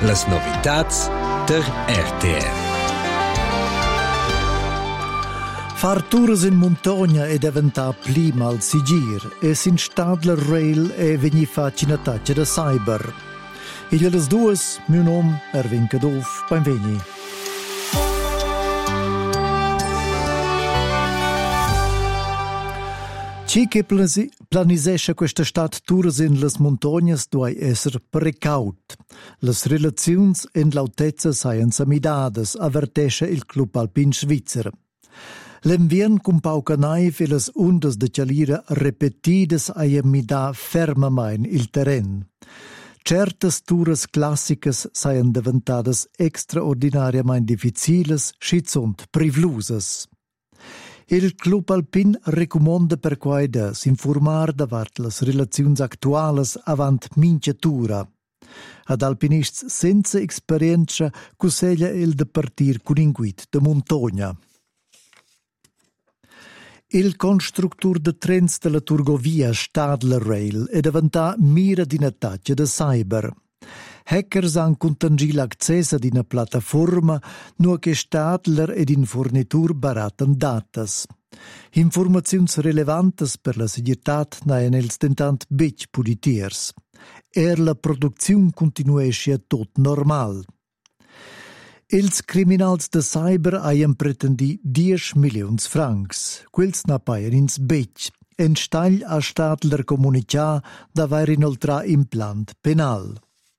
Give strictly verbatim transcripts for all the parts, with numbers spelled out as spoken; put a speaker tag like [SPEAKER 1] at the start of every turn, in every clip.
[SPEAKER 1] Las novitats der R T R.
[SPEAKER 2] Far tours in montagna e diventare prima al Sigir e sin Stadler Rail e veni facci una taccia da cyber. E le due, mio nome è Erwin Kadolf, benveni. Ci che planisesce questa stat tours in las montagnas doi esser precaut. Las relazions en lautezza saian samidades, avvertesce il Club Alpin Svizzer. L'envien cum pauca naiv e las undas de cialira repetidas aia midà fermamain il terren. Certas turas classicas saian diventadas extraordinariamain difficiles, schizunt privlusas. Il Club Alpin recomanda per quai da s'informar davart las relaziuns actualas avant mincetura. Ad alpinists senza experienza cuseglia il de partir cun in guid de montagna. Il constructur de trens de la Turgovia Stadler Rail è diventà mira di una taccia de cyber. Hackers han contangì l'access ad una piattaforma nu che Stadler ed in fornitur baratan datas. Informaziuns relevantes per la seguretat naien els tentant bec pulitiers. Er la produziun continuesce tot normal. Els criminals de cyber haien pretendi dieci milions francs. Quels n'appaien ins bec. En stagl a Stadler comunicà d'aver inoltrà implant penal.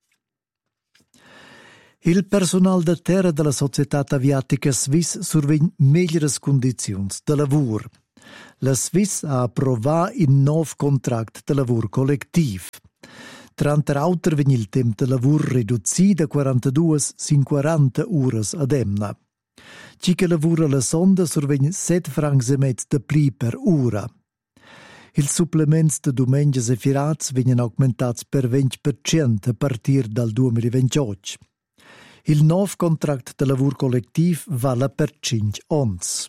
[SPEAKER 2] Il personal de terra della Società Aviatica Swiss survegn meglieres condiziuns de lavur. La Swiss ha approvat in nov contract de lavur collectiv. Tranter auter vegn il temp de lavur riduzi da quarantadue sin quaranta uras ad emna. Ci che lavura la sonda survegn set francs e mezz de pli per ura. Il supplements de domenges e firats vegnan augmentats per venti per cento a partir dal duemilaventotto. Il nov contract de lavur collectiv vala per cinque ons.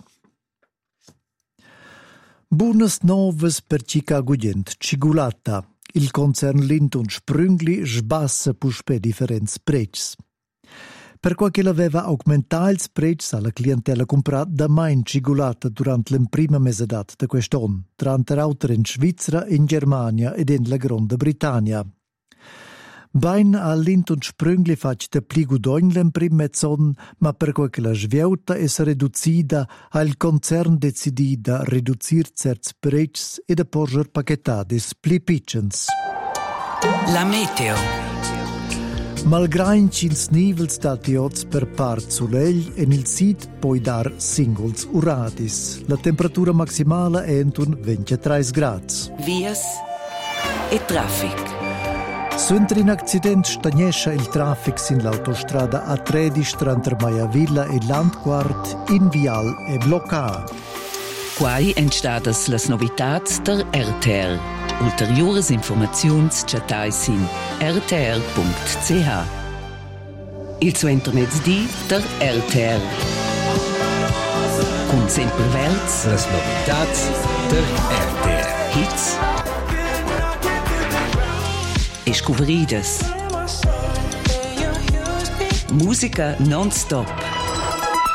[SPEAKER 2] Buonas novas per Chicago Gent, Cigulata. Il concern Lindt und Sprüngli sbassa puspe differents precs. Per qua che l'aveva augmentato il precs alla clientela comprata da main Cigulata durante l'imprima mesedat de quest'on, tra l'altro in Svizzera, in Germania ed in la Grande Britannia. Bain a Lindt und Sprüngli fac de pli gudogn l'emprim mezzon, ma per quel che la sviauta es reducida, ha il concern decidida reducir certs precs e de porger paquetadis pli pitchens.
[SPEAKER 3] La meteo.
[SPEAKER 2] Malgrain cins nivels datiots per part sulegl en il sit poi dar singuls uradis. La temperatura maximale è entun ventitré grads.
[SPEAKER 3] Vias e traffic.
[SPEAKER 2] Suntr in accident stagnescia il traffic sin l'autostrada A tredici tra Maiavilla e Landquart in vial e blocca.
[SPEAKER 3] Quai entstadas las novitats der R T R. Ulteriores informaziuns chatai sin r t r punct c h. Il suo intermezdi der R T R. Con sempre verts
[SPEAKER 1] Las novitats der R T R.
[SPEAKER 3] hits e scuveridas. Musica non-stop.